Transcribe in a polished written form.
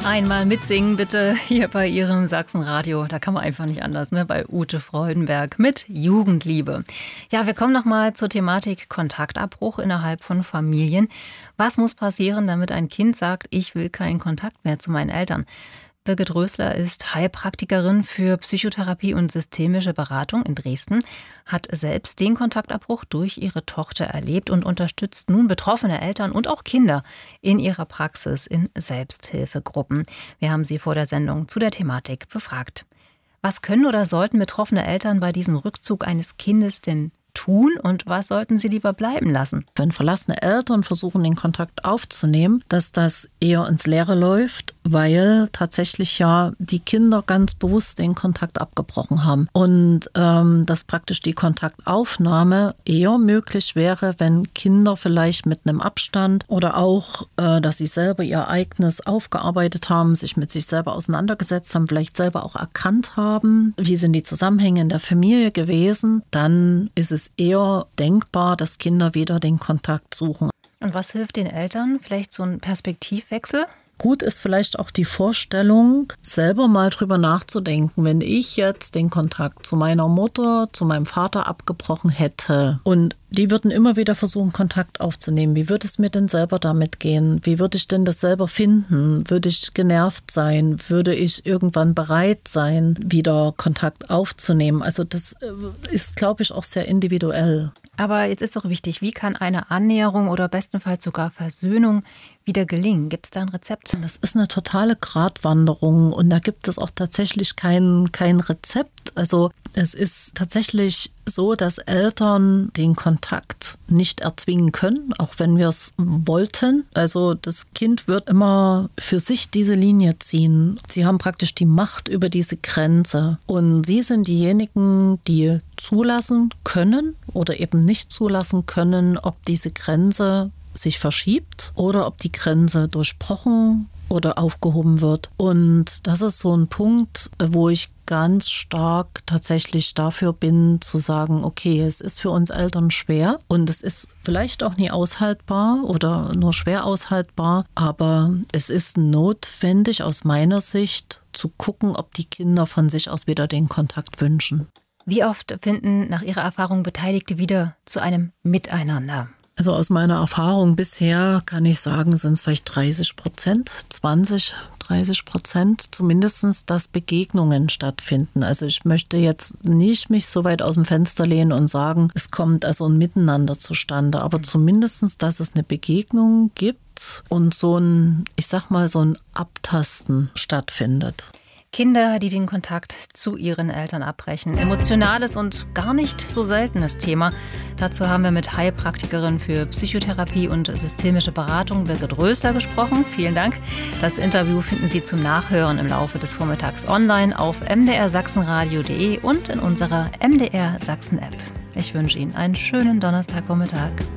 Einmal mitsingen bitte hier bei Ihrem Sachsenradio. Da kann man einfach nicht anders, ne? Bei Ute Freudenberg mit Jugendliebe. Ja, wir kommen nochmal zur Thematik Kontaktabbruch innerhalb von Familien. Was muss passieren, damit ein Kind sagt, ich will keinen Kontakt mehr zu meinen Eltern? Birgit Rösler ist Heilpraktikerin für Psychotherapie und systemische Beratung in Dresden, hat selbst den Kontaktabbruch durch ihre Tochter erlebt und unterstützt nun betroffene Eltern und auch Kinder in ihrer Praxis in Selbsthilfegruppen. Wir haben sie vor der Sendung zu der Thematik befragt. Was können oder sollten betroffene Eltern bei diesem Rückzug eines Kindes denn tun und was sollten sie lieber bleiben lassen? Wenn verlassene Eltern versuchen, den Kontakt aufzunehmen, dass das eher ins Leere läuft, weil tatsächlich ja die Kinder ganz bewusst den Kontakt abgebrochen haben. Und dass praktisch die Kontaktaufnahme eher möglich wäre, wenn Kinder vielleicht mit einem Abstand oder auch, dass sie selber ihr eigenes aufgearbeitet haben, sich mit sich selber auseinandergesetzt haben, vielleicht selber auch erkannt haben, wie sind die Zusammenhänge in der Familie gewesen, dann ist es eher denkbar, dass Kinder wieder den Kontakt suchen. Und was hilft den Eltern? Vielleicht so ein Perspektivwechsel? Gut ist vielleicht auch die Vorstellung, selber mal drüber nachzudenken, wenn ich jetzt den Kontakt zu meiner Mutter, zu meinem Vater abgebrochen hätte und die würden immer wieder versuchen, Kontakt aufzunehmen. Wie würde es mir denn selber damit gehen? Wie würde ich denn das selber finden? Würde ich genervt sein? Würde ich irgendwann bereit sein, wieder Kontakt aufzunehmen? Also das ist, glaube ich, auch sehr individuell. Aber jetzt ist doch wichtig, wie kann eine Annäherung oder bestenfalls sogar Versöhnung wieder gelingen? Gibt es da ein Rezept? Das ist eine totale Gratwanderung und da gibt es auch tatsächlich kein Rezept. Also es ist tatsächlich so, dass Eltern den Kontakt nicht erzwingen können, auch wenn wir es wollten. Also das Kind wird immer für sich diese Linie ziehen. Sie haben praktisch die Macht über diese Grenze. Und sie sind diejenigen, die zulassen können oder eben nicht zulassen können, ob diese Grenze sich verschiebt oder ob die Grenze durchbrochen oder aufgehoben wird. Und das ist so ein Punkt, wo ich ganz stark tatsächlich dafür bin, zu sagen, okay, es ist für uns Eltern schwer und es ist vielleicht auch nie aushaltbar oder nur schwer aushaltbar, aber es ist notwendig aus meiner Sicht zu gucken, ob die Kinder von sich aus wieder den Kontakt wünschen. Wie oft finden nach Ihrer Erfahrung Beteiligte wieder zu einem Miteinander? Also aus meiner Erfahrung bisher kann ich sagen, sind es vielleicht 30%, 30%, zumindest, dass Begegnungen stattfinden. Also ich möchte jetzt nicht mich so weit aus dem Fenster lehnen und sagen, es kommt also ein Miteinander zustande, aber zumindest, dass es eine Begegnung gibt und so ein, ich sag mal, so ein Abtasten stattfindet. Kinder, die den Kontakt zu ihren Eltern abbrechen. Emotionales und gar nicht so seltenes Thema. Dazu haben wir mit Heilpraktikerin für Psychotherapie und systemische Beratung Birgit Rösler gesprochen. Vielen Dank. Das Interview finden Sie zum Nachhören im Laufe des Vormittags online auf mdrsachsenradio.de und in unserer MDR Sachsen App. Ich wünsche Ihnen einen schönen Donnerstagvormittag.